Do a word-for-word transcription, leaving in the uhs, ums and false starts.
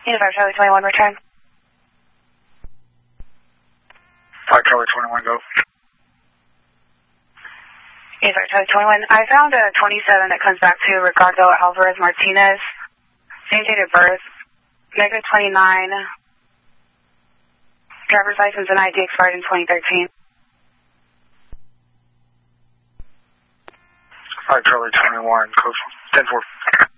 Unified Charlie twenty-one, return. five Charlie twenty-one, go. Unified Charlie twenty-one. I found a twenty-seven that comes back to Ricardo Alvarez Martinez. Same date of birth. Negative twenty-nine. Driver's license and I D expired in twenty thirteen. five Charlie twenty-one, code ten four.